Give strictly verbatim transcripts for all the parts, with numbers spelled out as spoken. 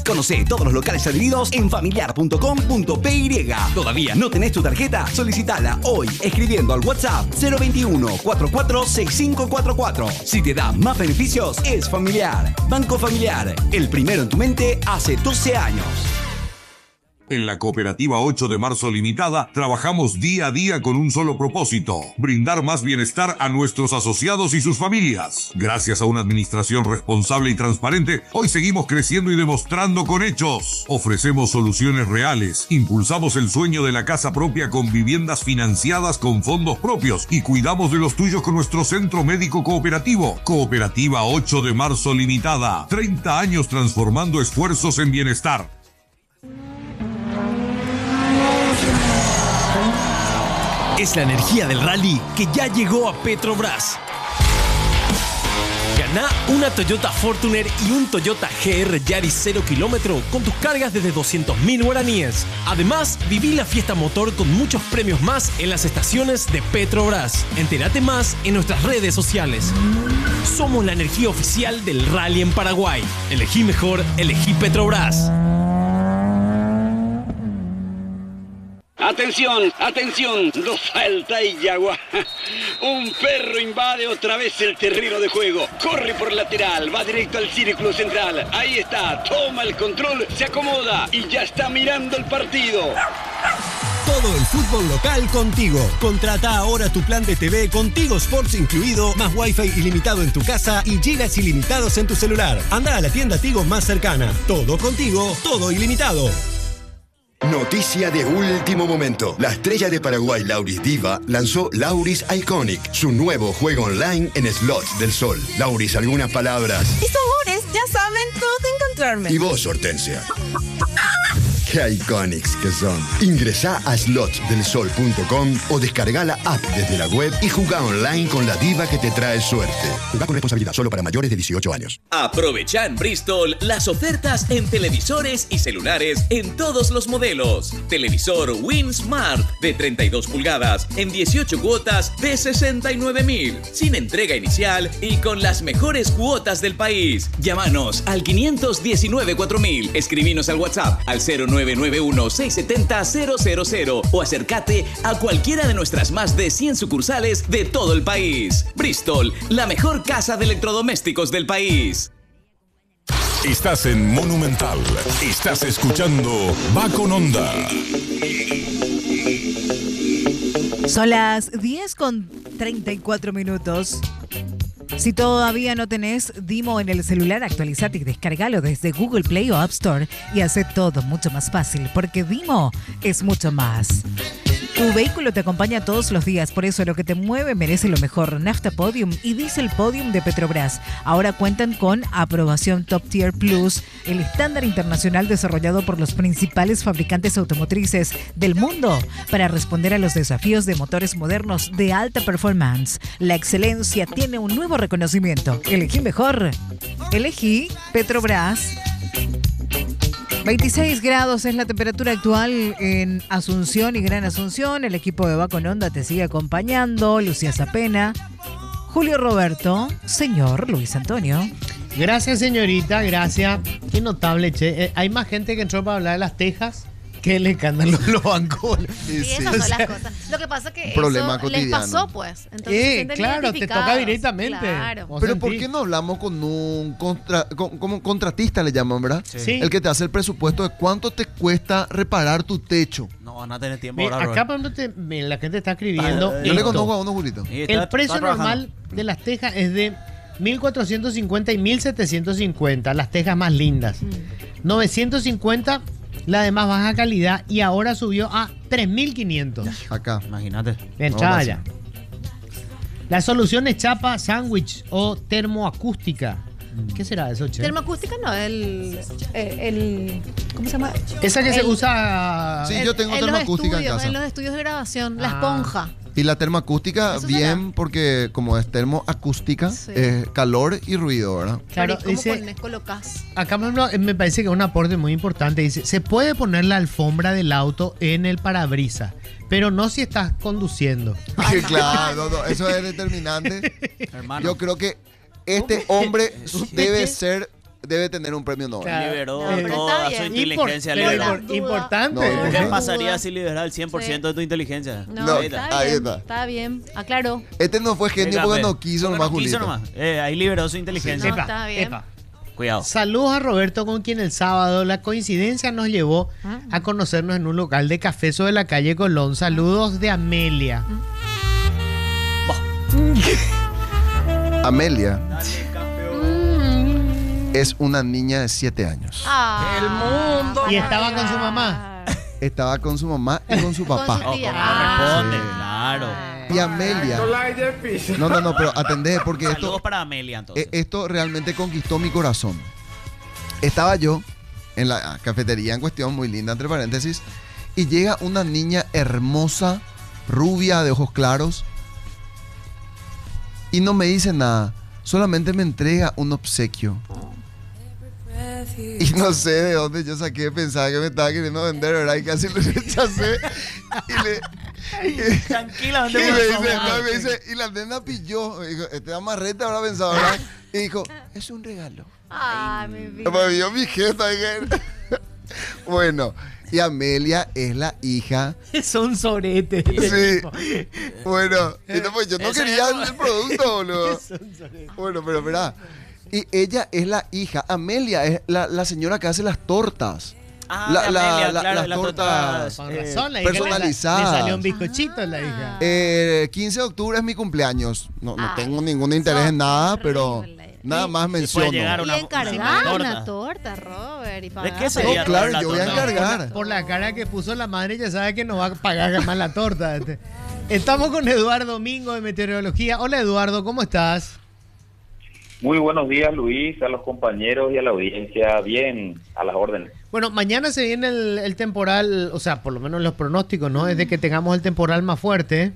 Conoce todos los locales adheridos en familiar punto com punto p y. ¿Todavía no tenés tu tarjeta? Solicitala hoy escribiendo al WhatsApp cero veintiuno cuarenta y cuatro sesenta y cinco cuarenta y cuatro. Si te da más beneficios, es Familiar. Banco Familiar, el primero en tu mente hace doce años. En la Cooperativa ocho de marzo Limitada trabajamos día a día con un solo propósito: brindar más bienestar a nuestros asociados y sus familias. Gracias a una administración responsable y transparente, hoy seguimos creciendo y demostrando con hechos. Ofrecemos soluciones reales, impulsamos el sueño de la casa propia con viviendas financiadas con fondos propios y cuidamos de los tuyos con nuestro centro médico cooperativo. Cooperativa ocho de marzo Limitada, treinta años transformando esfuerzos en bienestar. Es la energía del rally que ya llegó a Petrobras. Ganá una Toyota Fortuner y un Toyota G R Yaris cero kilómetro con tus cargas desde doscientos mil guaraníes. Además, viví la fiesta motor con muchos premios más en las estaciones de Petrobras. Entérate más en nuestras redes sociales. Somos la energía oficial del rally en Paraguay. Elegí mejor, elegí Petrobras. Atención, atención, no falta y agua. Un perro invade otra vez el terreno de juego. Corre por lateral, va directo al círculo central. Ahí está, toma el control, se acomoda y ya está mirando el partido. Todo el fútbol local contigo. Contrata ahora tu plan de T V con Tigo Sports incluido, más wifi ilimitado en tu casa y gigas ilimitados en tu celular. Anda a la tienda Tigo más cercana. Todo contigo, todo ilimitado. Noticia de último momento. La estrella de Paraguay, Lauris Diva, lanzó Lauris Iconic, su nuevo juego online en slots del sol. Lauris, algunas palabras. Mis amores, ya saben dónde encontrarme. Y vos, Hortensia. Qué iconics que son. Ingresá a slots del sol punto com o descarga la app desde la web y jugá online con la diva que te trae suerte. Jugá con responsabilidad, solo para mayores de dieciocho años. Aprovecha en Bristol las ofertas en televisores y celulares en todos los modelos. Televisor Win Smart de treinta y dos pulgadas en dieciocho cuotas de sesenta y nueve mil, sin entrega inicial y con las mejores cuotas del país. Llámanos al quinientos diecinueve cuatro mil, escribinos al WhatsApp al cero nueve nueve uno seis siete cero cero cero cero o acércate a cualquiera de nuestras más de cien sucursales de todo el país. Bristol, la mejor casa de electrodomésticos del país. Estás en Monumental. Estás escuchando Va con Onda. Son las diez con treinta y cuatro minutos. Si todavía no tenés Dimo en el celular, actualizate y descargalo desde Google Play o App Store y hace todo mucho más fácil, porque Dimo es mucho más. Tu vehículo te acompaña todos los días, por eso lo que te mueve merece lo mejor. Nafta Podium y Diesel Podium de Petrobras ahora cuentan con aprobación Top Tier Plus, el estándar internacional desarrollado por los principales fabricantes automotrices del mundo para responder a los desafíos de motores modernos de alta performance. La excelencia tiene un nuevo reconocimiento. Elegí mejor. Elegí Petrobras. veintiséis grados es la temperatura actual en Asunción y Gran Asunción. El equipo de Va con Onda te sigue acompañando. Lucía Zapena, Julio Roberto, señor Luis Antonio. Gracias, señorita, gracias. Qué notable, che. Eh, hay más gente que entró para hablar de las tejas que el escándalo de los bancos. Sí, sí. Esas son las cosas. Lo que pasa es que Problema eso cotidiano. les pasó, pues. Entonces, Eh, claro, te toca directamente. Claro. Pero ¿por qué no hablamos con un contra, con, como contratista, le llaman, ¿verdad? Sí. El que te hace el presupuesto de cuánto te cuesta reparar tu techo. No van a tener tiempo Mira, ahora. acá por ejemplo, te- mira, la gente está escribiendo. Yo le esto. conozco a uno, Julito. El precio normal de las tejas es de mil cuatrocientos cincuenta y mil setecientos cincuenta, las tejas más lindas. novecientos cincuenta la de más baja calidad y ahora subió a tres mil quinientos. Acá. Imagínate. Entrada Ahora ya. La solución es chapa, sándwich o termoacústica. ¿Qué será eso, che? Termoacústica no, el, el, el- ¿cómo se llama? Esa que se El- usa. Sí, el- yo tengo en los termoacústica en estudios, casa. En los estudios de grabación, la Ah. esponja. Y la termoacústica, Eso bien, será. porque como es termoacústica, Sí. es calor y ruido, ¿verdad? Claro, ¿Y cómo dice- pones, colocas? Acá por ejemplo, me parece que es un aporte muy importante. Dice, se puede poner la alfombra del auto en el parabrisas, pero no si estás conduciendo. Sí, claro, no, eso es determinante. Hermano. Yo creo que este hombre debe ser debe tener un premio Nobel. Claro. Liberó No, pero toda está su bien. inteligencia. Impor- liberó. pero importante. No, no. ¿Qué pasaría si liberara el cien por ciento de tu inteligencia? No, No, Ahí está, ahí bien, está. está bien. Aclaro. Este no fue genio Venga, porque ve. no quiso Porque nomás, no quiso Julito. nomás. Eh, ahí liberó su inteligencia. No, Epa, está bien. epa. Cuidado. Saludos a Roberto, con quien el sábado la coincidencia nos llevó a conocernos en un local de café sobre la calle Colón. Saludos de Amelia. Amelia es una niña de siete años. El mundo. Y estaba con su mamá. Estaba con su mamá y con su papá. Con su tía. Corresponde, Sí. claro. Y Amelia. No, no, no, pero atendé porque esto, Saludos para Amelia, entonces. eh, esto realmente conquistó mi corazón. Estaba yo en la cafetería en cuestión, muy linda, entre paréntesis, y llega una niña hermosa, rubia, de ojos claros, y no me dice nada, solamente me entrega un obsequio. Y no sé de dónde yo saqué, pensaba que me estaba queriendo vender, ¿verdad? Y casi le rechacé. Y le. Tranquilamente, Y me por dice, favor. no, y me dice, y la nena pilló. Dijo, este amarrete habrá pensado, ¿verdad? Y dijo, es un regalo. Ay, mi vida. Me vio mi jeta. dije. Bueno, y Amelia es la hija. Son soretes. Sí. Bueno, y no, pues yo no Ese quería es- el producto, boludo. Bueno, pero espera. Y ella es la hija. Amelia es la, la señora que hace las tortas. Ah, La- de la- Amelia, la- claro, las las tortas, Con eh, razón, la hija le- personalizadas. Le salió un bizcochito a la hija. Eh, quince de octubre es mi cumpleaños. No, no Ay, tengo ningún interés en nada, pero horrible. nada más puede menciono. llegar Y una- encargar una una torta. torta, Robert. Y ¿De pagar qué por sería No, eso. claro, la yo voy a torta? encargar. Por la cara que puso la madre, ya sabe que no va a pagar más la torta. Este. Estamos con Eduardo Domingo de Meteorología. Hola Eduardo, ¿cómo estás? Muy buenos días, Luis, a los compañeros y a la audiencia. Bien, a las órdenes. Bueno, mañana se viene el, el temporal, o sea, por lo menos los pronósticos, ¿no? Es de que tengamos el temporal más fuerte.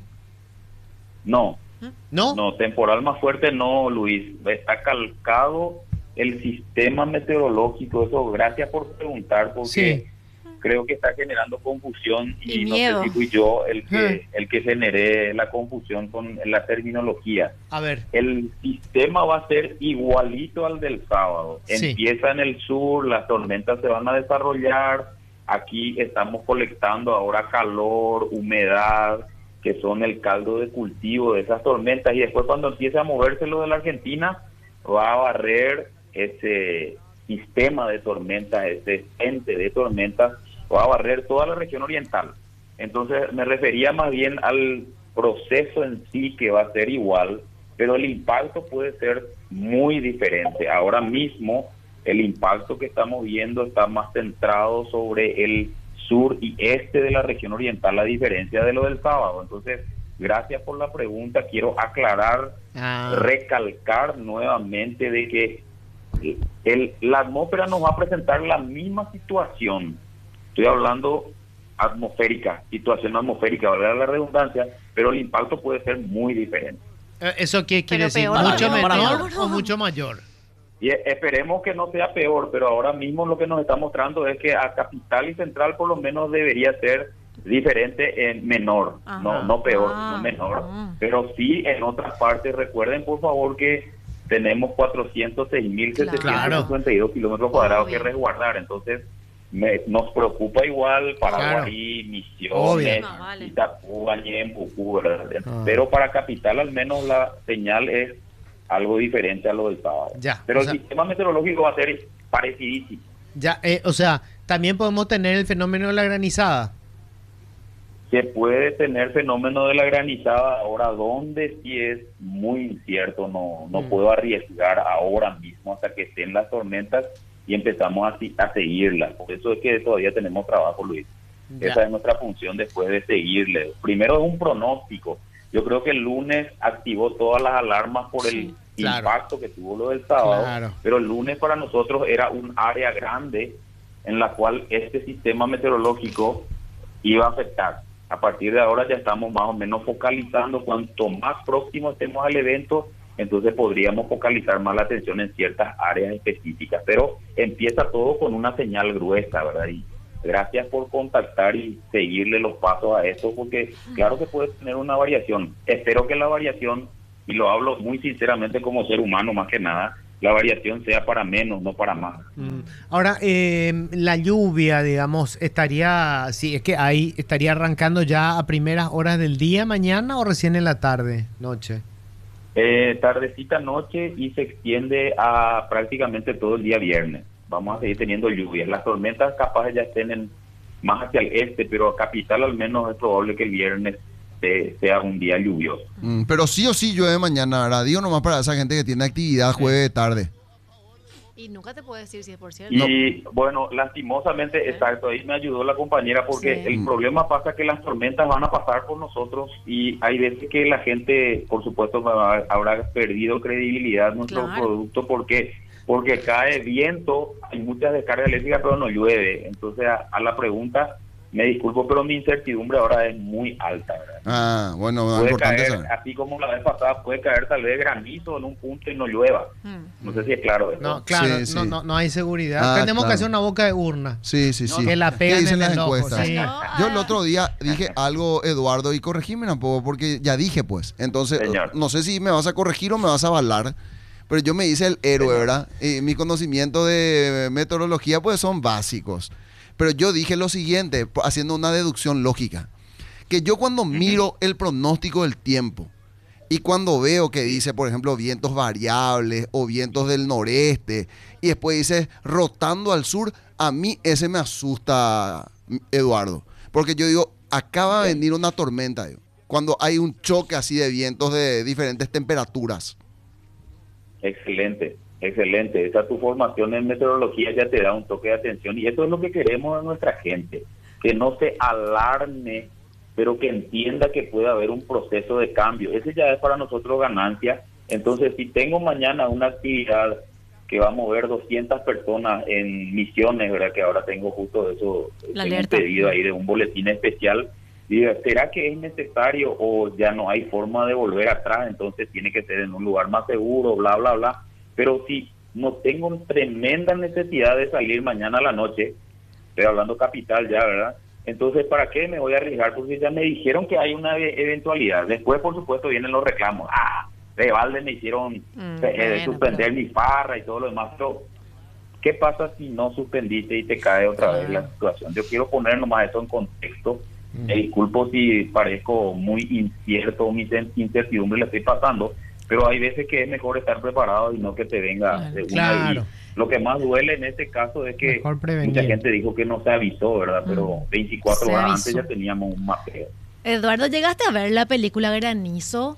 No, ¿No? no, temporal más fuerte no, Luis. Está calcado el sistema meteorológico. Eso, gracias por preguntar, porque Sí. creo que está generando confusión y, Y no miedo. sé si fui yo el que, Hmm. el que generé la confusión con la terminología. A ver. El sistema va a ser igualito al del sábado. Sí. Empieza en el sur, las tormentas se van a desarrollar. Aquí estamos colectando ahora calor, humedad, que son el caldo de cultivo de esas tormentas. Y después cuando empiece a moverse lo de la Argentina, va a barrer ese sistema de tormentas, ese ente de tormentas, va a barrer toda la región oriental. Entonces me refería más bien al proceso en sí, que va a ser igual, pero el impacto puede ser muy diferente. Ahora mismo el impacto que estamos viendo está más centrado sobre el sur y este de la región oriental, a diferencia de lo del sábado. Entonces, gracias por la pregunta. Quiero aclarar, Ah. recalcar nuevamente de que el, la atmósfera nos va a presentar la misma situación. Estoy hablando atmosférica, situación atmosférica, valga la redundancia, pero el impacto puede ser muy diferente. Eh, ¿Eso qué quiere Pero decir? peor, ¿Mucho peor, menor peor. o mucho mayor? Y esperemos que no sea peor, pero ahora mismo lo que nos está mostrando es que a Capital y Central por lo menos debería ser diferente en menor, Ajá. no no peor, Ah. no menor, Ah. pero sí en otras partes. Recuerden por favor que tenemos cuatrocientos seis mil setecientos cincuenta y dos kilómetros cuadrados que Obvio. resguardar, entonces me- nos preocupa igual Paraguay, Misiones, No, vale. Itapú, Añén, Pucú, ¿verdad? Ah. Pero para Capital al menos la señal es algo diferente a lo del sábado. Ya, Pero o el sea- sistema meteorológico va a ser parecidísimo. Ya, eh, o sea, también podemos tener el fenómeno de la granizada. Se puede tener fenómeno de la granizada ahora, donde sí es muy incierto, no no Mm. puedo arriesgar ahora mismo hasta que estén las tormentas y empezamos a, si- a seguirlas. Por eso es que todavía tenemos trabajo, Luis. Ya. Esa es nuestra función después de seguirle. Primero es un pronóstico. Yo creo que el lunes activó todas las alarmas por el claro. impacto que tuvo lo del sábado, Claro. pero el lunes para nosotros era un área grande en la cual este sistema meteorológico iba a afectar. A partir de ahora ya estamos más o menos focalizando. Cuanto más próximo estemos al evento, entonces podríamos focalizar más la atención en ciertas áreas específicas. Pero empieza todo con una señal gruesa, ¿verdad? Y gracias por contactar y seguirle los pasos a esto, porque claro que puede tener una variación. Espero que la variación, y lo hablo muy sinceramente como ser humano más que nada, la variación sea para menos, no para más. Mm. Ahora, eh, la lluvia, digamos, estaría, sí, es que ahí estaría arrancando ya a primeras horas del día mañana o recién en la tarde, noche. Eh, tardecita, noche y se extiende a prácticamente todo el día viernes. Vamos a seguir teniendo lluvias. Las tormentas capaz ya estén en, más hacia el este, pero a capital al menos es probable que el viernes se, sea un día lluvioso. Mm, pero sí o sí llueve mañana, ¿verdad? Digo nomás para esa gente que tiene actividad jueves de tarde. Y nunca te puedo decir si es por cierto. Y bueno, lastimosamente, exacto, ahí me ayudó la compañera porque Sí. el problema pasa que las tormentas van a pasar por nosotros y hay veces que la gente, por supuesto, va- habrá perdido credibilidad en nuestro Claro. producto porque porque cae viento, hay muchas descargas eléctricas, pero no llueve. Entonces, a, a la pregunta, me disculpo, pero mi incertidumbre ahora es muy alta, ¿verdad? Ah, bueno, Puede importante caer, saber. así como la vez pasada, puede caer tal vez granizo en un punto y no llueva. No sé si es claro eso. No, claro, Sí, sí. No, no, no hay seguridad. Ah, Tenemos claro. que hacer una boca de urna. Sí, sí, sí. Que la ¿Qué pegan dicen en las el ojo, encuestas? sí. Yo el otro día dije algo, Eduardo, y corregime un poco, porque ya dije, pues. Entonces, Señor. no sé si me vas a corregir o me vas a avalar, pero yo me hice el héroe, ¿verdad? Y mis conocimientos de meteorología, pues, son básicos. Pero yo dije lo siguiente, haciendo una deducción lógica, que yo cuando miro el pronóstico del tiempo y cuando veo que dice, por ejemplo, vientos variables o vientos del noreste, y después dice rotando al sur, a mí ese me asusta, Eduardo. Porque yo digo, acaba de venir una tormenta, digo, cuando hay un choque así de vientos de diferentes temperaturas. Excelente, excelente. Esa tu formación en meteorología ya te da un toque de atención y eso es lo que queremos de nuestra gente, que no se alarme, pero que entienda que puede haber un proceso de cambio. Ese ya es para nosotros ganancia. Entonces, si tengo mañana una actividad que va a mover doscientas personas en Misiones, ¿verdad? Que ahora tengo justo eso, La tengo un alerta. pedido ahí de un boletín especial. Digo, ¿será que es necesario o ya no hay forma de volver atrás? Entonces tiene que ser en un lugar más seguro, bla, bla, bla. Pero si no tengo tremenda necesidad de salir mañana a la noche, estoy hablando capital ya, ¿verdad? Entonces, ¿para qué me voy a arriesgar? Porque ya me dijeron que hay una e- eventualidad. Después, por supuesto, vienen los reclamos. Ah, de balde me hicieron Mm, eh, bueno, suspender mi farra y todo lo demás. Pero, ¿qué pasa si no suspendiste y te cae otra vez la situación? Yo quiero poner nomás eso en contexto. Me disculpo si parezco muy incierto, mi sen- incertidumbre le estoy pasando, pero hay veces que es mejor estar preparado y no que te venga de una. Claro. Y lo que más duele en este caso es que Mejor prevenir. mucha gente dijo que no se avisó, ¿verdad? Pero veinticuatro Se horas avisó. antes ya teníamos un mapeo. Eduardo, ¿llegaste a ver la película Granizo?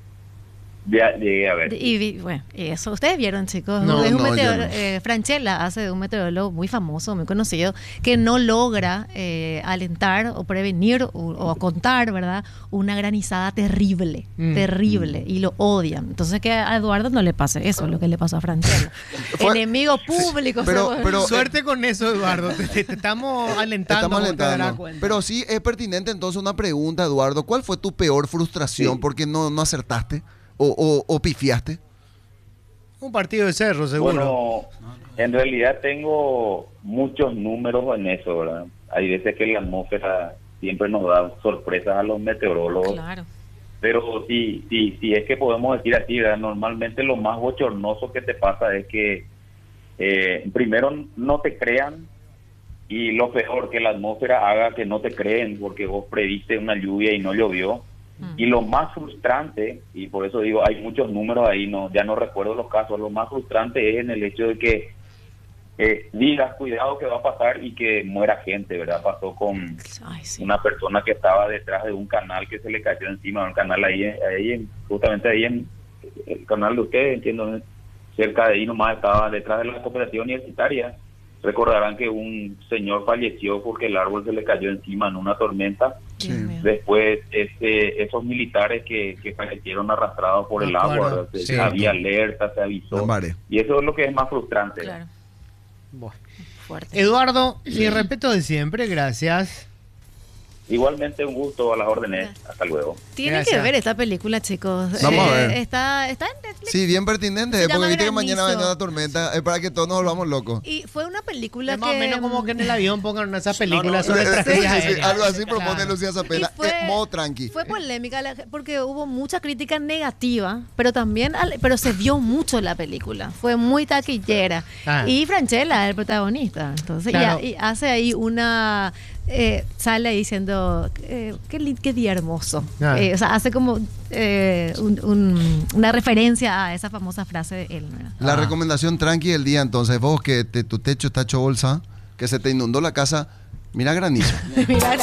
Ya llegué a ver. Y vi- bueno, y eso ustedes vieron, chicos. No, es un no, yo meteor- no. eh, Franchella hace de un meteorólogo muy famoso, muy conocido, que no logra eh, alentar o prevenir o, o contar, ¿verdad? Una granizada terrible, Mm. terrible, y lo odian. Entonces que a Eduardo no le pase eso, es lo que le pasó a Franchella. Fue- Enemigo público. pero- se- pero- Suerte con eso, Eduardo. Te, te- te estamos alentando. Estamos como te darás alentando. cuenta. Pero sí es pertinente entonces una pregunta, Eduardo. ¿Cuál fue tu peor frustración porque no, no acertaste o, o, o pifiaste? Un partido de cerro, seguro. Bueno, en realidad tengo muchos números en eso, ¿verdad? Hay veces que la atmósfera siempre nos da sorpresas a los meteorólogos. Claro. Pero si, si, si es que podemos decir así, ¿verdad? Normalmente lo más bochornoso que te pasa es que eh, primero no te crean y lo peor, que la atmósfera haga que no te creen porque vos previste una lluvia y no llovió. Y lo más frustrante, y por eso digo, hay muchos números ahí, no ya no recuerdo los casos, lo más frustrante es en el hecho de que eh, digas, cuidado que va a pasar y que muera gente, ¿verdad? Pasó con Ay, sí. una persona que estaba detrás de un canal que se le cayó encima, un canal ahí, ahí en- justamente ahí en el canal de ustedes, entiendo, cerca de ahí nomás estaba detrás de la cooperativa universitaria. Recordarán que un señor falleció porque el árbol se le cayó encima en una tormenta. Dios mío. Después, este, esos militares que, que fallecieron arrastrados por Me el acuerdo, agua, se- sí. había alerta, se avisó. La marea. Y eso es lo que es más frustrante. Claro, Bueno. fuerte. Eduardo, mi respeto de siempre, gracias. Igualmente un gusto, a las órdenes. Hasta luego. Tienen Gracias. que ver esta película, chicos. Vamos Eh, a ver. Está, está en Netflix. Sí, bien pertinente, Se eh, porque llama viste que mañana Granizo. viene una tormenta, es para que todos nos volvamos locos. Y fue una película Es que... más o menos como que en el avión pongan una de esas películas No, no, sobre sí, tragedias sí, sí, aéreas. algo así propone Lucía Zapena, Y fue- eh, modo tranqui. Fue polémica la- porque hubo mucha crítica negativa, pero también al- pero se vio mucho la película. Fue muy taquillera. Ah. Y Franchella, el protagonista. Entonces, y Claro. a- y, hace ahí una. eh, sale ahí diciendo eh, qué, li- qué día hermoso. Ah. Eh, o sea, hace como eh, un- un- una referencia a esa famosa frase de él, ¿verdad? La recomendación tranqui del día, entonces, vos que te- tu techo está hecho bolsa, que se te inundó la casa, mira granizo. Mira,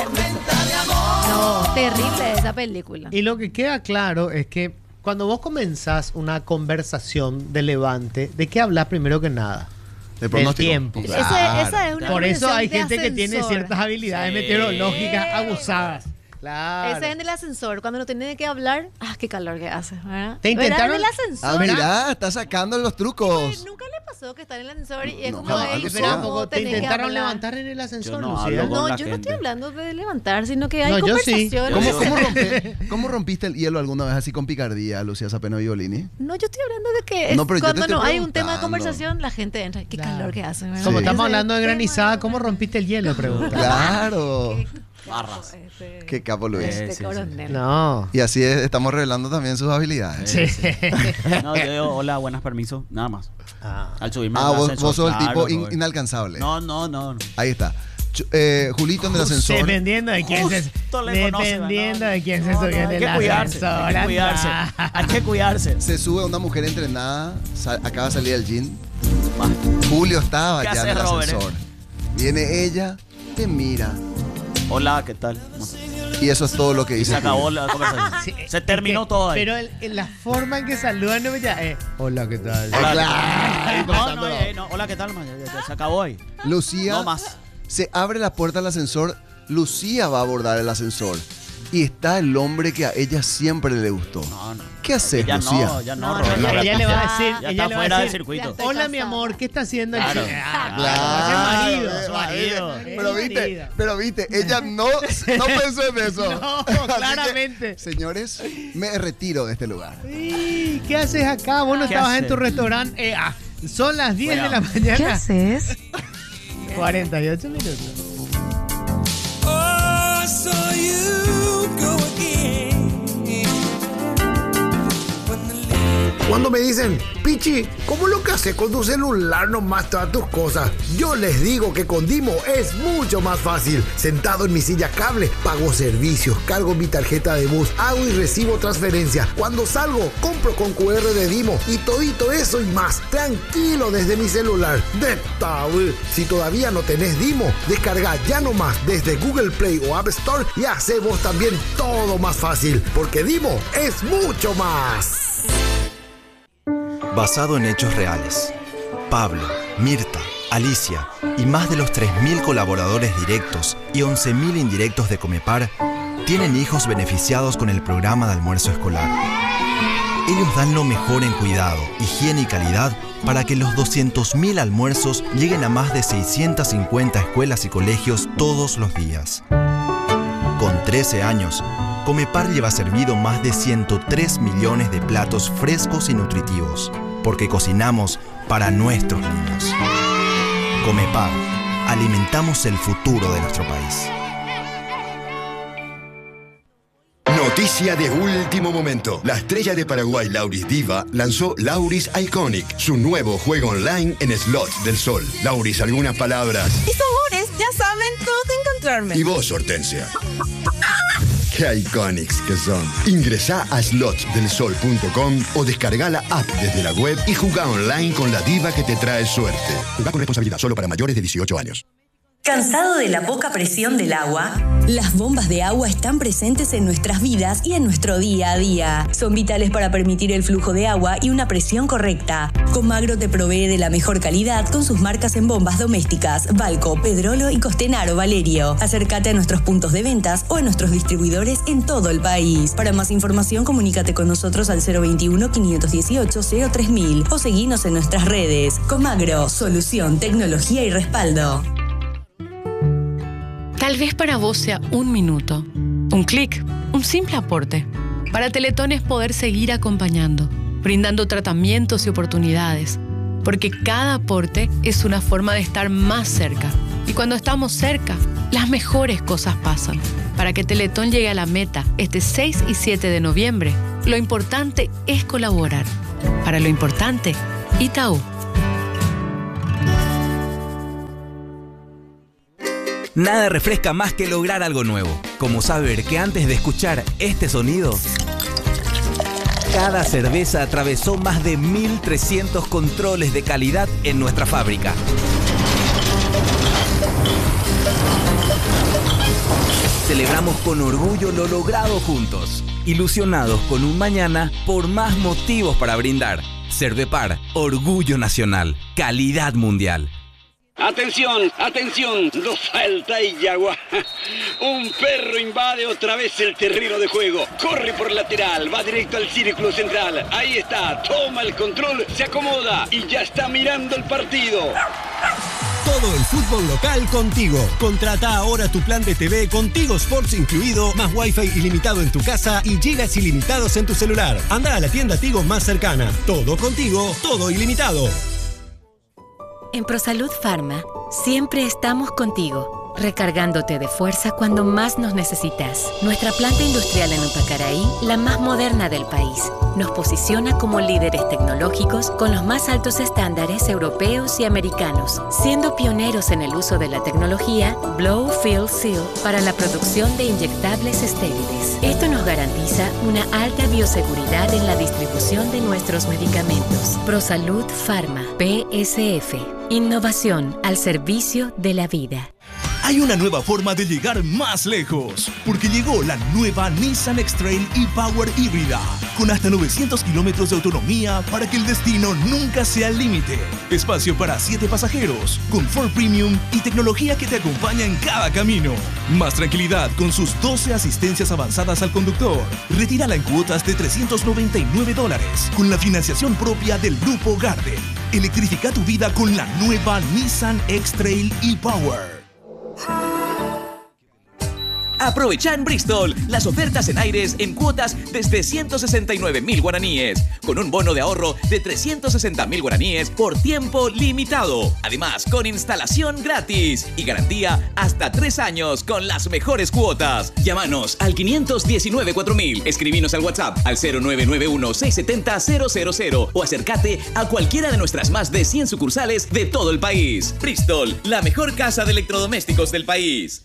no, terrible esa película. Y lo que queda claro es que cuando vos comenzás una conversación de Levante, ¿de qué hablas primero que nada? De Del pronóstico. tiempo. Ese- esa es una Por eso hay conversación de gente que tiene ascensor. ciertas habilidades Sí. meteorológicas abusadas. Claro. Ese en el ascensor, cuando no tiene que hablar, ah, qué calor que hace, ¿verdad? Te intentaron- ¿Verdad? En el ascensor. Ah, mira, está sacando los trucos. ¿Nunca le pasó que está en el ascensor y es No, como, no, "Ey, espera un ¿cómo poco, ¿te tenés que intentaron hablar?" levantar en el ascensor, Yo no Lucía? hablo con No, la yo no gente. estoy hablando de levantar, sino que hay No, yo sí. conversaciones. ¿Cómo, cómo rompe- cómo rompiste el hielo alguna vez así con picardía, Lucía Zapena Violini? No, yo estoy hablando de que es No, pero yo te cuando estoy no hay un tema de preguntando. conversación, la gente entra. Qué calor que hace, ¿verdad? Como Sí. estamos Ese hablando de tema, granizada, ¿cómo rompiste el hielo? Pregunta. Claro. Barras. este, Qué capo Luis. este Sí, sí, coronel. No. Y así es, estamos revelando también sus habilidades. Sí. No, yo digo, hola, buenas, permiso, nada más. Ah. Al subirme Ah, al vos, ascensor, vos sos el claro, tipo in- Robert. inalcanzable. No, no, no. no. Ahí está. Ch- eh, Julito en el ascensor. Dependiendo de quién se, Justo le conoce, dependiendo ¿no? de quién se No, subió no, en hay el que cuidarse, ascensor. hay que cuidarse. anda. Hay que cuidarse. Se sube una mujer entrenada, sa- acaba de salir del gym. Julio estaba ¿Qué ya en el haces, Robert, eh? ascensor. Viene ella, te mira. Hola, ¿qué tal? Y eso es todo lo que Y dice. se acabó Julio. la conversación. Sí, Se terminó es que- todo ahí. Pero el- en la forma en que saludan, no ya, eh, hola, ¿qué tal? Hola, Claro. no, no, eh, no, hola, ¿qué tal? man? Ya- ya se acabó ahí. Lucía No más. se abre la puerta del ascensor. Lucía va a abordar el ascensor. Y está el hombre que a ella siempre le gustó. No, no. ¿Qué haces, Ya Lucía? no, ya no, No, Robert. no, Ella, ella le va a decir, Ya ella está le va a fuera del decir, circuito. Estoy hola, mi casada. amor, ¿qué está haciendo el Claro. chico? Ah, Claro, es marido. eh, es marido. eh, Pero Es viste, marido. pero viste, ella no, no pensó en eso. No, Así que, claramente. señores, me retiro de este lugar. Sí, ¿qué haces acá? Vos no ¿Qué estabas en haces? tu restaurante. Eh, ah, son las diez de la Cuidado. mañana. ¿Qué haces? cuarenta y ocho minutos. Cuando me dicen, Pichi, ¿cómo lo que haces con tu celular nomás todas tus cosas? Yo les digo que con Dimo es mucho más fácil. Sentado en mi silla cable, pago servicios, cargo mi tarjeta de bus, hago y recibo transferencia. Cuando salgo, compro con cu erre de Dimo y todito eso y más. Tranquilo desde mi celular. De tabú. Si todavía no tenés Dimo, descarga ya nomás desde Google Play o App Store y hace vos también todo más fácil. Porque Dimo es mucho más. Basado en hechos reales. Pablo, Mirta, Alicia y más de los tres mil colaboradores directos y once mil indirectos de Comepar tienen hijos beneficiados con el programa de almuerzo escolar. Ellos dan lo mejor en cuidado, higiene y calidad para que los doscientos mil almuerzos lleguen a más de seiscientas cincuenta escuelas y colegios todos los días. Con trece años, Comepar lleva servido más de ciento tres millones de platos frescos y nutritivos, porque cocinamos para nuestros niños. Comepar, alimentamos el futuro de nuestro país. Noticia de último momento. La estrella de Paraguay Lauris Diva lanzó Lauris Iconic, su nuevo juego online en slots del sol. Lauris, algunas palabras. Y sabores, ya saben dónde encontrarme. Y vos, Hortensia. Qué iconics que son. Ingresá a slots del sol punto com o descarga la app desde la web y jugá online con la diva que te trae suerte. Jugá con responsabilidad solo para mayores de dieciocho años. ¿Cansado de la poca presión del agua? Las bombas de agua están presentes en nuestras vidas y en nuestro día a día. Son vitales para permitir el flujo de agua y una presión correcta. Comagro te provee de la mejor calidad con sus marcas en bombas domésticas, Balco, Pedrolo y Costenaro Valerio. Acércate a nuestros puntos de ventas o a nuestros distribuidores en todo el país. Para más información, comunícate con nosotros al cero veintiuno, quinientos dieciocho, cero tres mil o seguinos en nuestras redes. Comagro, solución, tecnología y respaldo. Tal vez para vos sea un minuto, un clic, un simple aporte. Para Teletón es poder seguir acompañando, brindando tratamientos y oportunidades, porque cada aporte es una forma de estar más cerca. Y cuando estamos cerca, las mejores cosas pasan. Para que Teletón llegue a la meta este seis y siete de noviembre, lo importante es colaborar. Para lo importante, Itaú. Nada refresca más que lograr algo nuevo, como saber que antes de escuchar este sonido, cada cerveza atravesó más de mil trescientos controles de calidad en nuestra fábrica. Celebramos con orgullo lo logrado juntos, ilusionados con un mañana por más motivos para brindar. Cervepar, orgullo nacional, calidad mundial. Atención, atención, no falta y Yagua. Un perro invade otra vez el terreno de juego. Corre por lateral, va directo al círculo central. Ahí está, toma el control, se acomoda y ya está mirando el partido. Todo el fútbol local contigo. Contrata ahora tu plan de T V con Tigo Sports incluido, más Wi-Fi ilimitado en tu casa y gigas ilimitados en tu celular. Anda a la tienda Tigo más cercana. Todo contigo, todo ilimitado. En ProSalud Pharma, siempre estamos contigo, recargándote de fuerza cuando más nos necesitas. Nuestra planta industrial en Upacaraí, la más moderna del país, nos posiciona como líderes tecnológicos con los más altos estándares europeos y americanos, siendo pioneros en el uso de la tecnología Blow Fill Seal para la producción de inyectables estériles. Esto nos garantiza una alta bioseguridad en la distribución de nuestros medicamentos. ProSalud Pharma, P S F. Innovación al servicio de la vida. Hay una nueva forma de llegar más lejos, porque llegó la nueva Nissan X-Trail e-Power híbrida, con hasta novecientos kilómetros de autonomía para que el destino nunca sea el límite. Espacio para siete pasajeros, confort premium y tecnología que te acompaña en cada camino. Más tranquilidad con sus doce asistencias avanzadas al conductor. Retírala en cuotas de trescientos noventa y nueve dólares, con la financiación propia del Grupo Garden. Electrifica tu vida con la nueva Nissan X-Trail e-Power. Aprovecha en Bristol las ofertas en aires en cuotas desde ciento sesenta y nueve mil guaraníes, con un bono de ahorro de trescientos sesenta mil guaraníes por tiempo limitado. Además, con instalación gratis y garantía hasta tres años con las mejores cuotas. Llámanos al quinientos diecinueve cuatro mil, escribinos al WhatsApp al cero nueve nueve uno seis siete cero cero cero cero o acércate a cualquiera de nuestras más de cien sucursales de todo el país. Bristol, la mejor casa de electrodomésticos del país.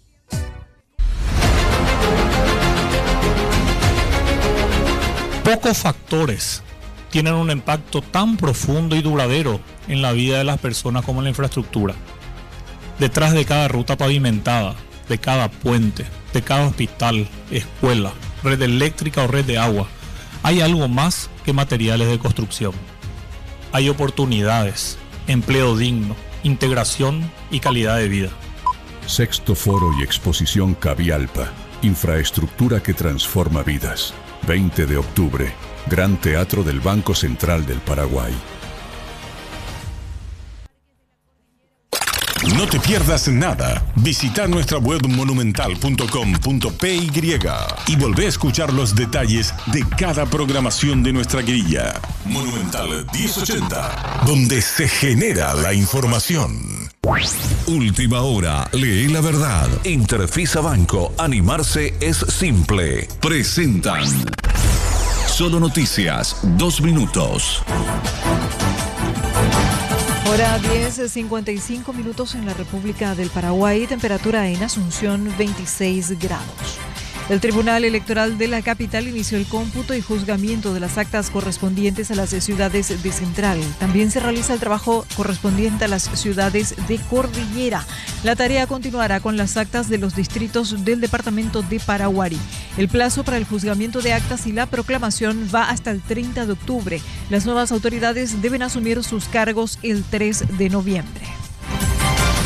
Pocos factores tienen un impacto tan profundo y duradero en la vida de las personas como la infraestructura. Detrás de cada ruta pavimentada, de cada puente, de cada hospital, escuela, red eléctrica o red de agua, hay algo más que materiales de construcción. Hay oportunidades, empleo digno, integración y calidad de vida. Sexto Foro y Exposición Cavialpa. Infraestructura que transforma vidas. veinte de octubre. Gran Teatro del Banco Central del Paraguay. No te pierdas nada. Visita nuestra web monumental punto com punto p y y volvé a escuchar los detalles de cada programación de nuestra grilla. Monumental diez ochenta, donde se genera la información. Última hora, lee la verdad. Interfisa Banco, animarse es simple. Presentan Solo Noticias, dos minutos. Hora diez, cincuenta y cinco minutos en la República del Paraguay, temperatura en Asunción veintiséis grados. El Tribunal Electoral de la capital inició el cómputo y juzgamiento de las actas correspondientes a las ciudades de Central. También se realiza el trabajo correspondiente a las ciudades de Cordillera. La tarea continuará con las actas de los distritos del departamento de Paraguarí. El plazo para el juzgamiento de actas y la proclamación va hasta el treinta de octubre. Las nuevas autoridades deben asumir sus cargos el tres de noviembre.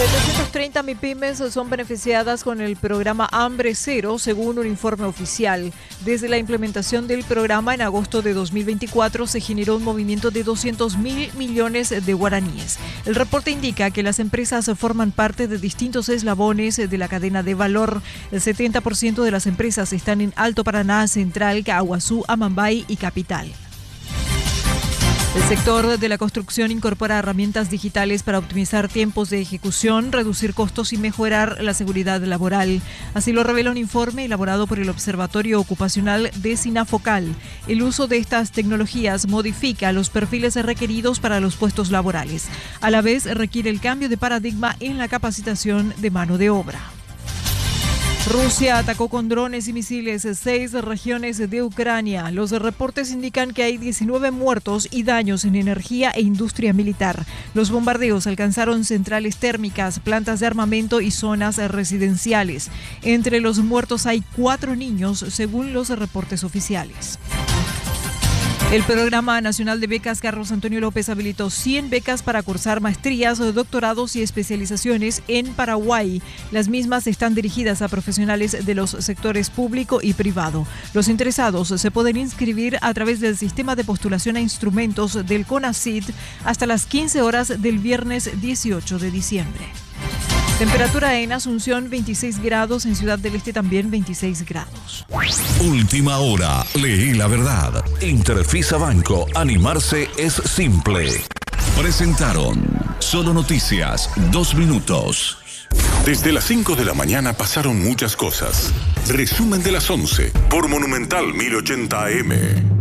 setecientas treinta MIPYMES son beneficiadas con el programa Hambre Cero, según un informe oficial. Desde la implementación del programa en agosto de dos mil veinticuatro se generó un movimiento de doscientos mil millones de guaraníes. El reporte indica que las empresas forman parte de distintos eslabones de la cadena de valor. El setenta por ciento de las empresas están en Alto Paraná, Central, Caguazú, Amambay y Capital. El sector de la construcción incorpora herramientas digitales para optimizar tiempos de ejecución, reducir costos y mejorar la seguridad laboral. Así lo revela un informe elaborado por el Observatorio Ocupacional de Sinafocal. El uso de estas tecnologías modifica los perfiles requeridos para los puestos laborales. A la vez, requiere el cambio de paradigma en la capacitación de mano de obra. Rusia atacó con drones y misiles seis regiones de Ucrania. Los reportes indican que hay diecinueve muertos y daños en energía e industria militar. Los bombardeos alcanzaron centrales térmicas, plantas de armamento y zonas residenciales. Entre los muertos hay cuatro niños, según los reportes oficiales. El Programa Nacional de Becas Carlos Antonio López habilitó cien becas para cursar maestrías, doctorados y especializaciones en Paraguay. Las mismas están dirigidas a profesionales de los sectores público y privado. Los interesados se pueden inscribir a través del sistema de postulación a instrumentos del CONACYT hasta las quince horas del viernes dieciocho de diciembre. Temperatura en Asunción veintiséis grados, en Ciudad del Este también veintiséis grados. Última hora, lee la verdad. Interfisa Banco, animarse es simple. Presentaron Solo Noticias, dos minutos. Desde las cinco de la mañana pasaron muchas cosas. Resumen de las once por Monumental mil ochenta A M.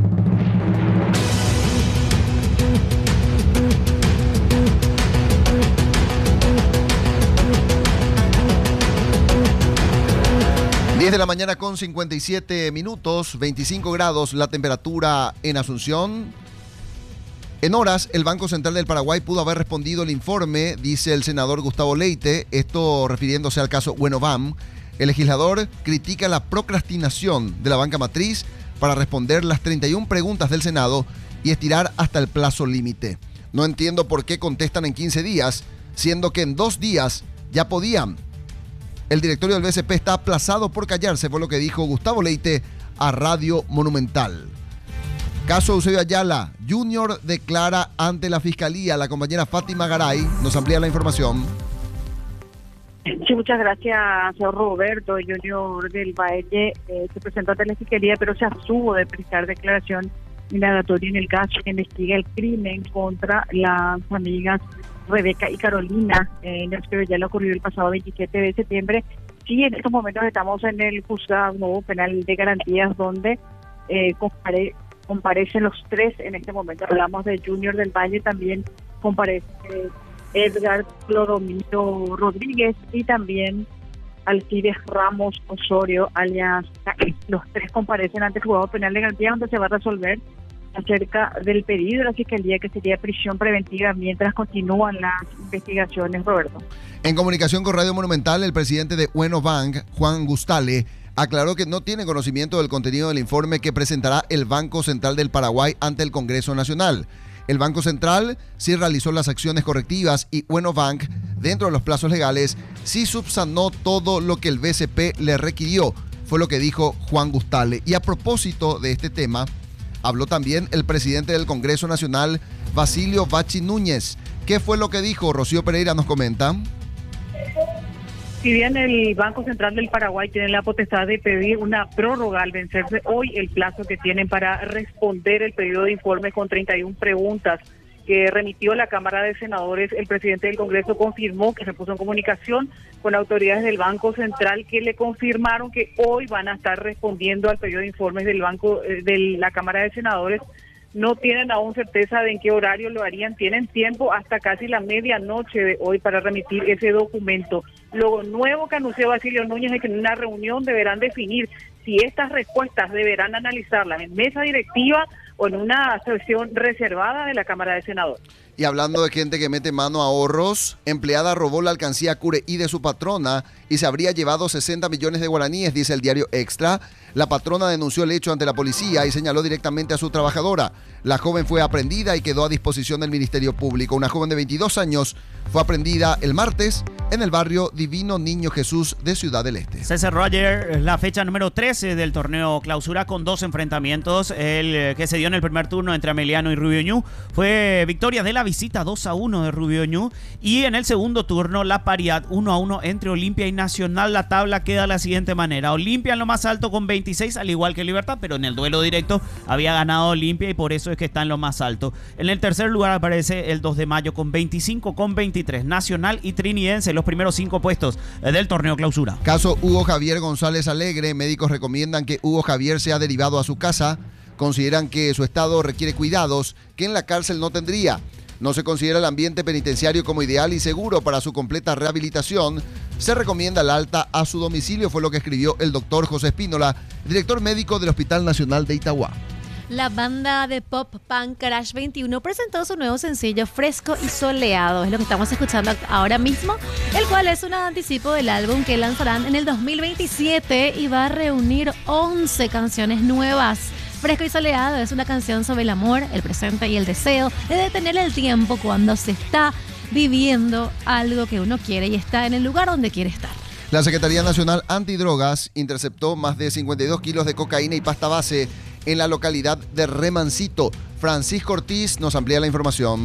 diez de la mañana con cincuenta y siete minutos, veinticinco grados la temperatura en Asunción. En horas, el Banco Central del Paraguay pudo haber respondido el informe, dice el senador Gustavo Leite, esto refiriéndose al caso Buenovam. El legislador critica la procrastinación de la banca matriz para responder las treinta y una preguntas del Senado y estirar hasta el plazo límite. No entiendo por qué contestan en quince días, siendo que en dos días ya podían. El directorio del B C P está aplazado por callarse, fue lo que dijo Gustavo Leite a Radio Monumental. Caso Eusebio Ayala, Junior declara ante la Fiscalía. La compañera Fátima Garay nos amplía la información. Sí, muchas gracias, señor Roberto. Junior del Valle eh, se presentó ante la Fiscalía, pero se abstuvo de prestar declaración indagatoria en el caso que investiga el crimen contra las amigas Rebeca y Carolina. Eh, en el que ya lo ocurrió el pasado veintisiete de septiembre. Sí, en estos momentos estamos en el juzgado nuevo penal de garantías donde eh, compare, comparecen los tres. En este momento hablamos de Junior del Valle, también comparece eh, Edgar Clodomiro Rodríguez y también Alcides Ramos Osorio, alias Caí. Los tres comparecen ante el juzgado penal de garantías donde se va a resolver acerca del pedido de la Fiscalía, que sería prisión preventiva mientras continúan las investigaciones, Roberto. En comunicación con Radio Monumental, el presidente de Bueno Bank, Juan Gustale, aclaró que no tiene conocimiento del contenido del informe que presentará el Banco Central del Paraguay ante el Congreso Nacional. El Banco Central sí realizó las acciones correctivas y Bueno Bank, dentro de los plazos legales, sí subsanó todo lo que el B C P le requirió, fue lo que dijo Juan Gustale. Y a propósito de este tema, habló también el presidente del Congreso Nacional, Basilio Bachi Núñez. ¿Qué fue lo que dijo? Rocío Pereira nos comenta. Si bien el Banco Central del Paraguay tiene la potestad de pedir una prórroga al vencerse hoy el plazo que tienen para responder el pedido de informe con treinta y una preguntas que remitió la Cámara de Senadores, el presidente del Congreso confirmó que se puso en comunicación con autoridades del Banco Central que le confirmaron que hoy van a estar respondiendo al pedido de informes del Banco eh, de la Cámara de Senadores. No tienen aún certeza de en qué horario lo harían, tienen tiempo hasta casi la medianoche de hoy para remitir ese documento. Lo nuevo que anunció Basilio Núñez es que en una reunión deberán definir si estas respuestas deberán analizarlas en mesa directiva o en una sesión reservada de la Cámara de Senadores. Y hablando de gente que mete mano a ahorros, empleada robó la alcancía Cureí de su patrona y se habría llevado sesenta millones de guaraníes, dice el diario Extra. La patrona denunció el hecho ante la policía y señaló directamente a su trabajadora. La joven fue aprehendida y quedó a disposición del Ministerio Público. Una joven de veintidós años fue aprehendida el martes en el barrio Divino Niño Jesús de Ciudad del Este. Se cerró ayer la fecha número trece del torneo Clausura con dos enfrentamientos. El que se dio en el primer turno entre Ameliano y Rubio Ñu fue victoria de la visita dos a uno de Rubio Ñu, y en el segundo turno la paridad uno a uno entre Olimpia y Nacional. La tabla queda de la siguiente manera: Olimpia en lo más alto con veintiséis, al igual que Libertad, pero en el duelo directo había ganado Olimpia y por eso es que está en lo más alto. En el tercer lugar aparece el dos de mayo con veinticinco, con veintitrés Nacional y Trinidense, los primeros cinco puestos del torneo Clausura. Caso Hugo Javier González Alegre. Médicos recomiendan que Hugo Javier sea derivado a su casa. Consideran que su estado requiere cuidados que en la cárcel no tendría. No se considera el ambiente penitenciario como ideal y seguro para su completa rehabilitación. Se recomienda el alta a su domicilio, fue lo que escribió el doctor José Espínola, director médico del Hospital Nacional de Itagua. La banda de pop punk Garage veintiuno presentó su nuevo sencillo Fresco y Soleado, es lo que estamos escuchando ahora mismo, el cual es un anticipo del álbum que lanzarán en el dos mil veintisiete y va a reunir once canciones nuevas. Fresco y Soleado es una canción sobre el amor, el presente y el deseo de detener el tiempo cuando se está viviendo algo que uno quiere y está en el lugar donde quiere estar. La Secretaría Nacional Antidrogas interceptó más de cincuenta y dos kilos de cocaína y pasta base en la localidad de Remancito. Francisco Ortiz nos amplía la información.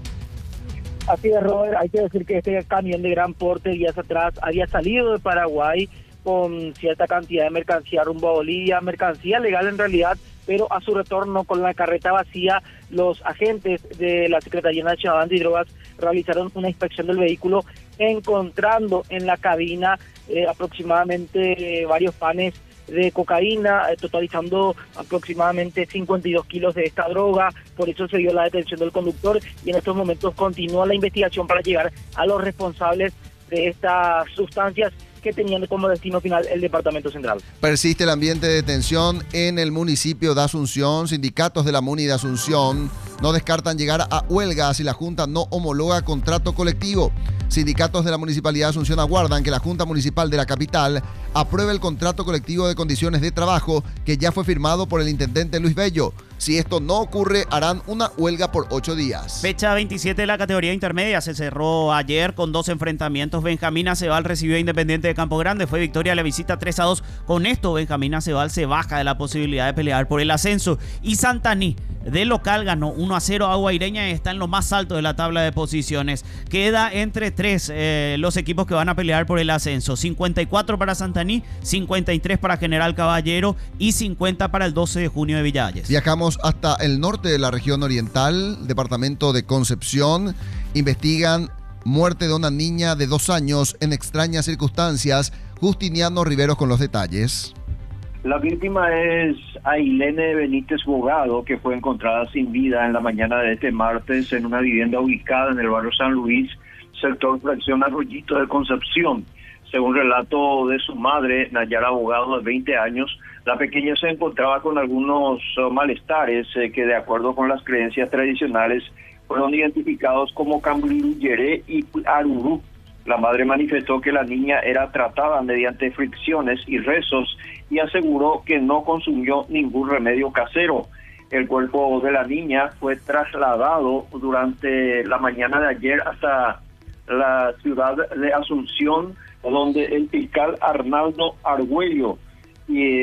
Así es, Robert. Hay que decir que este camión de gran porte días atrás había salido de Paraguay con cierta cantidad de mercancía rumbo a Bolivia, mercancía legal en realidad, pero a su retorno con la carreta vacía, los agentes de la Secretaría Nacional Antidrogas realizaron una inspección del vehículo, encontrando en la cabina eh, aproximadamente eh, varios panes de cocaína, eh, totalizando aproximadamente cincuenta y dos kilos de esta droga. Por eso se dio la detención del conductor y en estos momentos continúa la investigación para llegar a los responsables de estas sustancias que tenían como destino final el Departamento Central. Persiste el ambiente de tensión en el municipio de Asunción. Sindicatos de la MUNI de Asunción no descartan llegar a huelga si la Junta no homologa contrato colectivo. Sindicatos de la Municipalidad de Asunción aguardan que la Junta Municipal de la capital apruebe el contrato colectivo de condiciones de trabajo que ya fue firmado por el intendente Luis Bello. Si esto no ocurre, harán una huelga por ocho días. Fecha veintisiete de la categoría intermedia se cerró ayer con dos enfrentamientos. Benjamín Acebal recibió a Independiente de Campo Grande. Fue victoria a la visita tres a dos. Con esto, Benjamín Acebal se baja de la posibilidad de pelear por el ascenso. Y Santaní, de local, ganó uno a cero a Guaireña y está en lo más alto de la tabla de posiciones. Queda entre tres eh, los equipos que van a pelear por el ascenso. cincuenta y cuatro para Santaní, cincuenta y tres para General Caballero y cincuenta para el doce de junio de Villalles. Viajamos hasta el norte de la región oriental, departamento de Concepción. Investigan muerte de una niña de dos años en extrañas circunstancias. Justiniano Riveros con los detalles. La víctima es Ailene Benítez Bogado, que fue encontrada sin vida en la mañana de este martes en una vivienda ubicada en el barrio San Luis, sector Fracción Arroyito de Concepción. Según relato de su madre, Nayara Bogado, de veinte años, la pequeña se encontraba con algunos uh, malestares eh, que, de acuerdo con las creencias tradicionales, fueron identificados como Cambrillere y Arurú. La madre manifestó que la niña era tratada mediante fricciones y rezos y aseguró que no consumió ningún remedio casero. El cuerpo de la niña fue trasladado durante la mañana de ayer hasta la ciudad de Asunción, donde el fiscal Arnaldo Argüello y,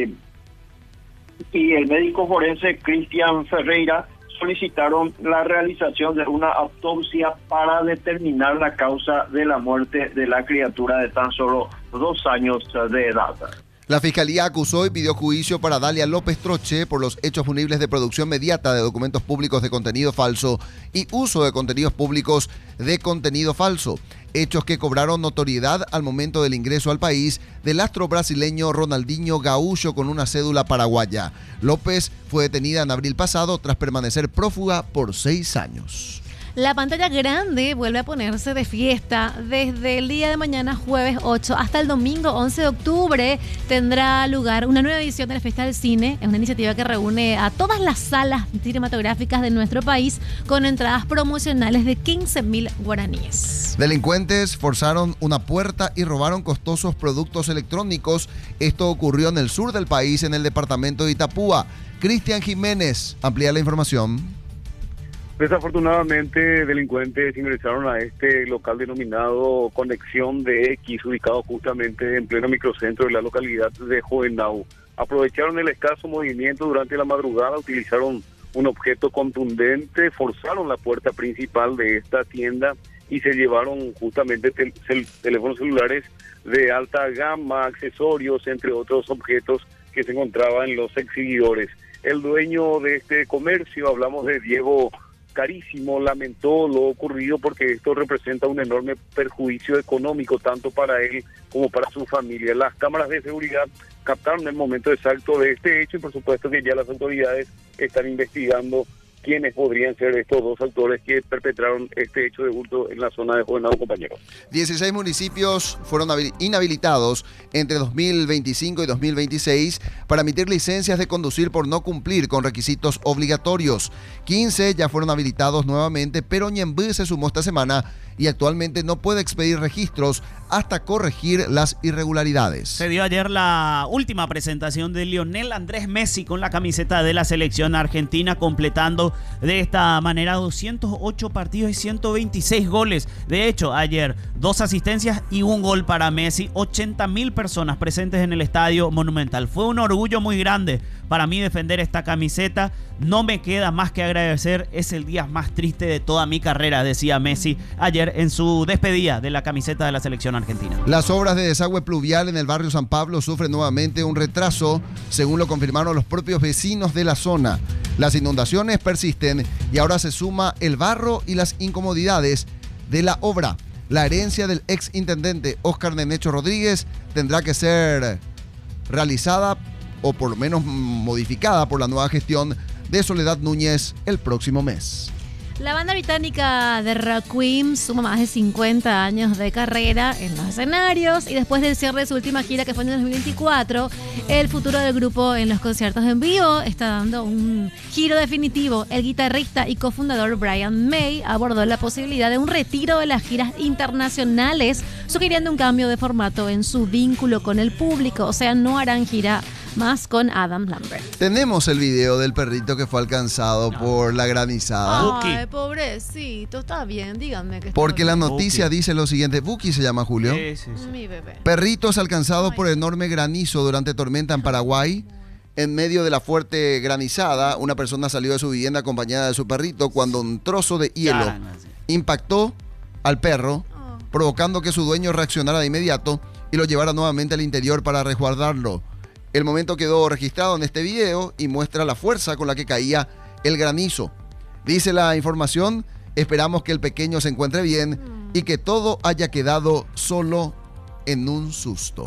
y el médico forense Cristian Ferreira solicitaron la realización de una autopsia para determinar la causa de la muerte de la criatura de tan solo dos años de edad. La Fiscalía acusó y pidió juicio para Dalia López Troche por los hechos punibles de producción mediata de documentos públicos de contenido falso y uso de contenidos públicos de contenido falso, hechos que cobraron notoriedad al momento del ingreso al país del astro brasileño Ronaldinho Gaúcho con una cédula paraguaya. López fue detenida en abril pasado tras permanecer prófuga por seis años. La pantalla grande vuelve a ponerse de fiesta desde el día de mañana, jueves ocho, hasta el domingo once de octubre. Tendrá lugar una nueva edición de la Fiesta del Cine. Es una iniciativa que reúne a todas las salas cinematográficas de nuestro país con entradas promocionales de quince mil guaraníes. Delincuentes forzaron una puerta y robaron costosos productos electrónicos. Esto ocurrió en el sur del país, en el departamento de Itapúa. Cristian Jiménez amplía la información. Desafortunadamente, delincuentes ingresaron a este local denominado Conexión de X, ubicado justamente en pleno microcentro de la localidad de Juvenau. Aprovecharon el escaso movimiento durante la madrugada, utilizaron un objeto contundente, forzaron la puerta principal de esta tienda y se llevaron justamente tel- cel- teléfonos celulares de alta gama, accesorios, entre otros objetos que se encontraban en los exhibidores. El dueño de este comercio, hablamos de Diego Carísimo, lamentó lo ocurrido porque esto representa un enorme perjuicio económico tanto para él como para su familia. Las cámaras de seguridad captaron el momento exacto de este hecho y por supuesto que ya las autoridades están investigando quiénes podrían ser estos dos autores que perpetraron este hecho de hurto en la zona de Juvenal, compañeros. dieciséis municipios fueron inhabilitados entre dos mil veinticinco y dos mil veintiséis para emitir licencias de conducir por no cumplir con requisitos obligatorios. quince ya fueron habilitados nuevamente, pero Ñemby se sumó esta semana y actualmente no puede expedir registros hasta corregir las irregularidades. Se dio ayer la última presentación de Lionel Andrés Messi con la camiseta de la selección argentina, completando de esta manera doscientos ocho partidos y ciento veintiséis goles. De hecho, ayer dos asistencias y un gol para Messi, ochenta mil personas presentes en el Estadio Monumental. Fue un orgullo muy grande para mí defender esta camiseta. No me queda más que agradecer, es el día más triste de toda mi carrera, decía Messi ayer en su despedida de la camiseta de la selección argentina. Las obras de desagüe pluvial en el barrio San Pablo sufren nuevamente un retraso, según lo confirmaron los propios vecinos de la zona. Las inundaciones persisten y ahora se suma el barro y las incomodidades de la obra. La herencia del ex intendente Óscar Nenecho Rodríguez tendrá que ser realizada o por lo menos modificada por la nueva gestión de Soledad Núñez el próximo mes. La banda británica The Requiem suma más de cincuenta años de carrera en los escenarios y después del cierre de su última gira que fue en el dos mil veinticuatro, el futuro del grupo en los conciertos en vivo está dando un giro definitivo. El guitarrista y cofundador Brian May abordó la posibilidad de un retiro de las giras internacionales, sugiriendo un cambio de formato en su vínculo con el público, o sea, no harán gira más con Adam Lambert. Tenemos el video del perrito que fue alcanzado no. por la granizada. Ay, pobrecito, está bien, díganme que está Porque bien. la noticia Buki. dice lo siguiente. Buki se llama, Julio. Sí, sí, sí. Mi bebé. Perritos alcanzados por enorme granizo durante tormenta en Paraguay. En medio de la fuerte granizada, una persona salió de su vivienda acompañada de su perrito cuando un trozo de hielo impactó al perro, provocando que su dueño reaccionara de inmediato y lo llevara nuevamente al interior para resguardarlo. El momento quedó registrado en este video y muestra la fuerza con la que caía el granizo. Dice la información, esperamos que el pequeño se encuentre bien y que todo haya quedado solo en un susto.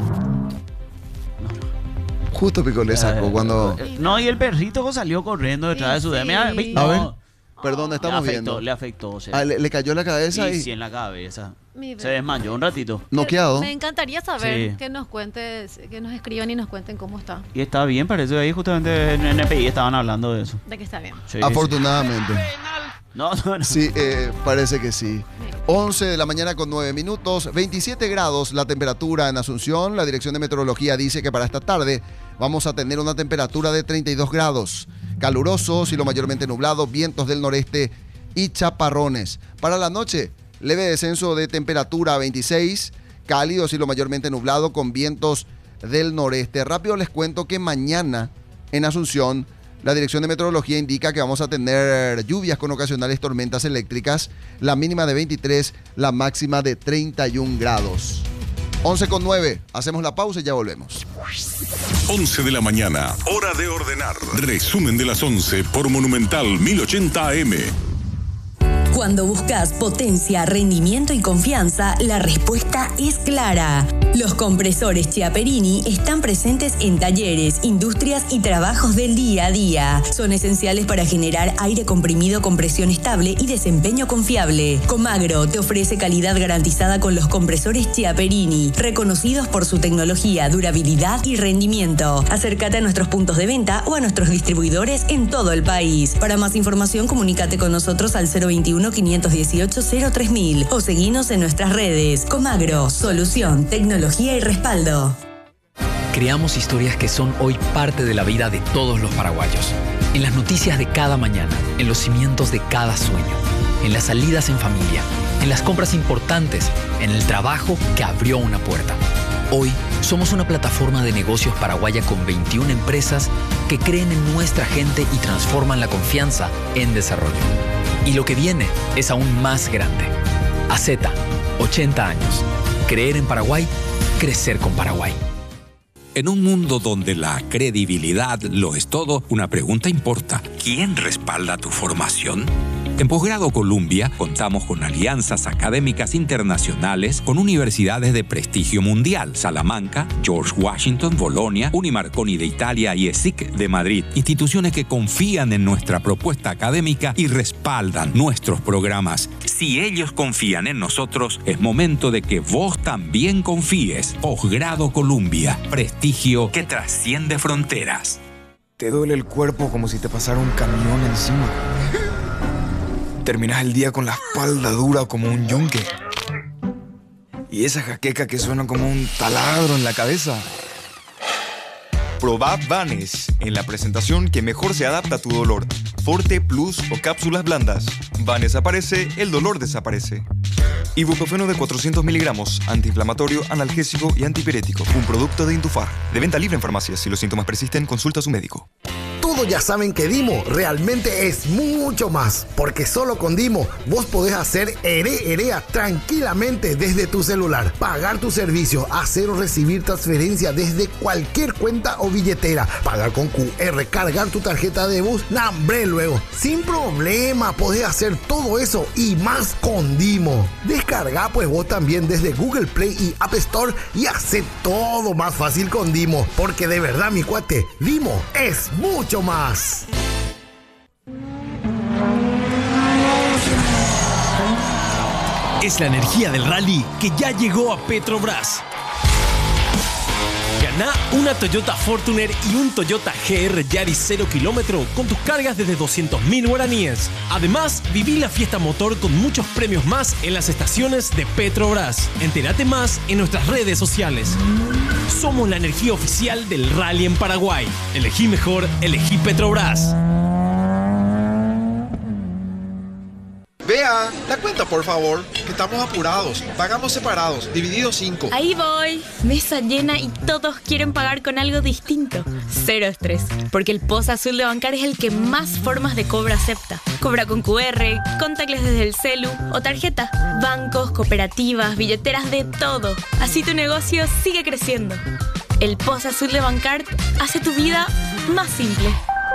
Justo Pico le sacó cuando... No, y el perrito salió corriendo detrás de su D M. A ver, perdón, estamos le afectó, viendo. Le afectó, o sea. Ah, ¿le, le cayó la cabeza? Sí, y... sí, en la cabeza. Mi bebé. Se desmayó un ratito. Noqueado. Me encantaría saber Sí. que nos cuente, que nos escriban y nos cuenten cómo está. Y está bien, parece que ahí justamente en N P I estaban hablando de eso. De que está bien. Sí, Afortunadamente. No, no, no. Sí, eh, parece que sí. once de la mañana con nueve minutos, veintisiete grados la temperatura en Asunción. La Dirección de Meteorología dice que para esta tarde vamos a tener una temperatura de treinta y dos grados. Caluroso, cielo mayormente nublado, vientos del noreste y chaparrones. Para la noche, leve descenso de temperatura a veintiséis, cálido, cielo mayormente nublado con vientos del noreste. Rápido les cuento que mañana en Asunción la Dirección de Meteorología indica que vamos a tener lluvias con ocasionales tormentas eléctricas, la mínima de veintitrés, la máxima de treinta y un grados. once con nueve, hacemos la pausa y ya volvemos. once de la mañana, hora de ordenar. Resumen de las once por Monumental mil ochenta A M. Cuando buscas potencia, rendimiento y confianza, la respuesta es clara. Los compresores Chiaperini están presentes en talleres, industrias y trabajos del día a día. Son esenciales para generar aire comprimido con presión estable y desempeño confiable. Comagro te ofrece calidad garantizada con los compresores Chiaperini, reconocidos por su tecnología, durabilidad y rendimiento. Acércate a nuestros puntos de venta o a nuestros distribuidores en todo el país. Para más información, comunícate con nosotros al cero veintiuno, quinientos dieciocho, cero tres mil o seguinos en nuestras redes. Comagro, solución, tecnología y respaldo. Creamos historias que son hoy parte de la vida de todos los paraguayos. En las noticias de cada mañana, en los cimientos de cada sueño, en las salidas en familia, en las compras importantes, en el trabajo que abrió una puerta. Hoy somos una plataforma de negocios paraguaya con veintiuna empresas que creen en nuestra gente y transforman la confianza en desarrollo. Y lo que viene es aún más grande. A Z, ochenta años. Creer en Paraguay, crecer con Paraguay. En un mundo donde la credibilidad lo es todo, una pregunta importa. ¿Quién respalda tu formación? En Posgrado Columbia contamos con alianzas académicas internacionales con universidades de prestigio mundial: Salamanca, George Washington, Bolonia, Unimarconi de Italia y ESIC de Madrid. Instituciones que confían en nuestra propuesta académica y respaldan nuestros programas. Si ellos confían en nosotros, es momento de que vos también confíes. Posgrado Columbia, prestigio que trasciende fronteras. Te duele el cuerpo como si te pasara un camión encima. Terminas el día con la espalda dura como un yunque. Y esa jaqueca que suena como un taladro en la cabeza. Probá Vanes en la presentación que mejor se adapta a tu dolor. Forte, Plus o cápsulas blandas. Vanes aparece, el dolor desaparece. Ibuprofeno de cuatrocientos miligramos, antiinflamatorio, analgésico y antipirético. Un producto de Intufar. De venta libre en farmacias. Si los síntomas persisten, consulta a su médico. Todos ya saben que Dimo realmente es mucho más, porque solo con Dimo vos podés hacer ere erea tranquilamente desde tu celular, pagar tu servicio, hacer o recibir transferencia desde cualquier cuenta o billetera, pagar con Q R, cargar tu tarjeta de bus, nambre luego, sin problema podés hacer todo eso y más con Dimo. Descarga pues vos también desde Google Play y App Store y hace todo más fácil con Dimo, porque de verdad mi cuate, Dimo es mucho más. Es la energía del rally que ya llegó a Petrobras. Gana una Toyota Fortuner y un Toyota G R Yaris cero kilómetro con tus cargas desde doscientos mil guaraníes. Además, viví la fiesta motor con muchos premios más en las estaciones de Petrobras. Entérate más en nuestras redes sociales. Somos la energía oficial del rally en Paraguay. Elegí mejor, elegí Petrobras. Vea, la cuenta por favor, que estamos apurados. Pagamos separados, dividido cinco. Ahí voy. Mesa llena y todos quieren pagar con algo distinto. Cero estrés, porque el Post Azul de Bancar es el que más formas de cobro acepta. Cobra con Q R, contactless desde el celu o tarjeta. Bancos, cooperativas, billeteras, de todo. Así tu negocio sigue creciendo. El Post Azul de Bancar hace tu vida más simple.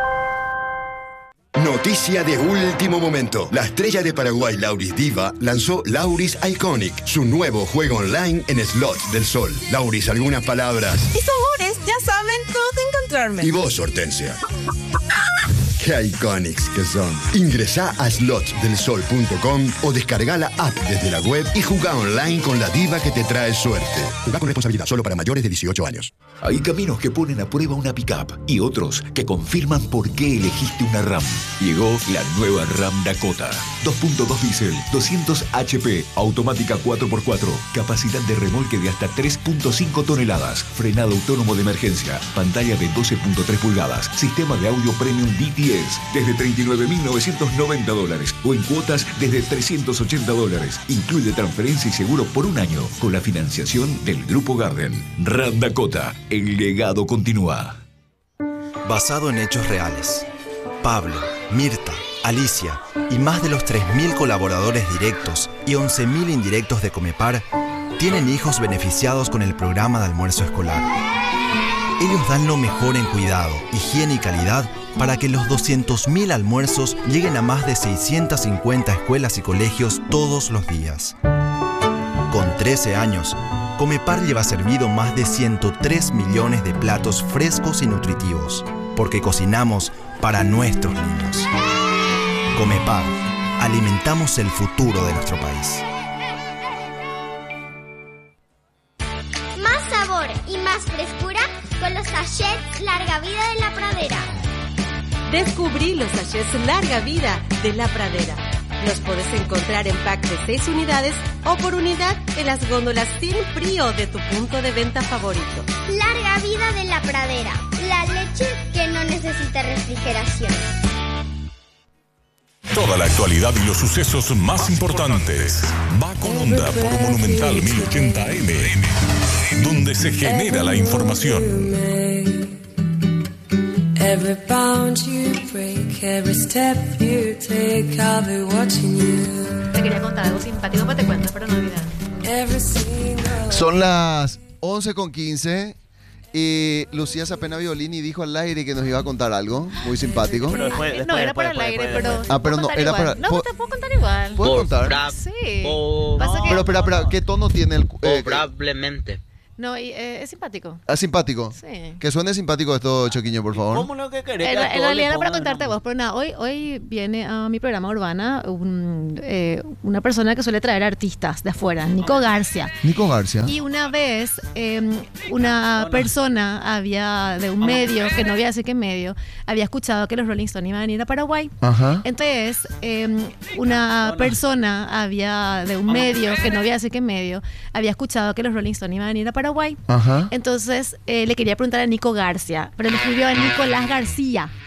Noticia de último momento. La estrella de Paraguay, Lauris Diva, lanzó Lauris Iconic, su nuevo juego online en slots del sol. Lauris, algunas palabras. Mis amores, ya saben dónde encontrarme. Y vos, Hortensia. ¡Qué iconics que son! Ingresá a slots del sol punto com o descarga la app desde la web y jugá online con la diva que te trae suerte. Jugá con responsabilidad, solo para mayores de dieciocho años. Hay caminos que ponen a prueba una pick-up y otros que confirman por qué elegiste una RAM. Llegó la nueva RAM Dakota. dos punto dos diésel, doscientos H P, automática cuatro por cuatro, capacidad de remolque de hasta tres punto cinco toneladas, frenado autónomo de emergencia, pantalla de doce punto tres pulgadas, sistema de audio premium D T S, desde treinta y nueve mil novecientos noventa dólares o en cuotas desde trescientos ochenta dólares. Incluye transferencia y seguro por un año con la financiación del Grupo Garden. RAM Dakota, el legado continúa. Basado en hechos reales, Pablo, Mirta, Alicia y más de los tres mil colaboradores directos y once mil indirectos de Comepar tienen hijos beneficiados con el programa de almuerzo escolar. Ellos dan lo mejor en cuidado, higiene y calidad para que los doscientos mil almuerzos lleguen a más de seiscientas cincuenta escuelas y colegios todos los días. Con trece años, Comepar lleva servido más de ciento tres millones de platos frescos y nutritivos, porque cocinamos para nuestros niños. Comepar, alimentamos el futuro de nuestro país. Más sabor y más frescura con los sachets Larga Vida de La Pradera. Descubrí los sachets Larga Vida de La Pradera. Los podés encontrar en pack de seis unidades o por unidad en las góndolas sin frío de tu punto de venta favorito. Larga Vida de La Pradera, la leche que no necesita refrigeración. Toda la actualidad y los sucesos más importantes. Va con Onda por Monumental mil ochenta M, donde se genera la información. Every bound you break, every step you take, I'll be watching you. Te quería contar algo simpático, pero te cuento, pero no olvidar. Son las once con quince y Lucía Sapena Violini dijo al aire que nos iba a contar algo muy simpático. Pero después, después, no, era después, para el después, aire, después, pero. después. Ah, pero puedo no, contar era igual. para- No, po- te puedo contar igual. ¿Puedo contar? Sí. Por- Pasa que- Pero espera, espera, ¿qué tono tiene el eh, Probablemente. No, y, eh, es simpático. ¿Es simpático? Sí. Que suene simpático esto, Choquiño, por favor. ¿Cómo lo que querés? En, que a en todos realidad le era para pongan contarte a vos, pero nada, hoy, hoy viene a mi programa Urbana un, eh, una persona que suele traer artistas de afuera, Nico Garcia. Nico Garcia. Y una vez eh, una persona había, de un medio, que no voy a decir qué medio, había escuchado que los Rolling Stones iban a venir a Paraguay. Ajá. Entonces, eh, una persona había, de un medio, que no voy a decir qué medio, había escuchado que los Rolling Stones iban a venir a Paraguay. Ajá. Entonces, eh, le quería preguntar a Nico Garcia, pero le escribió a Nicolás García.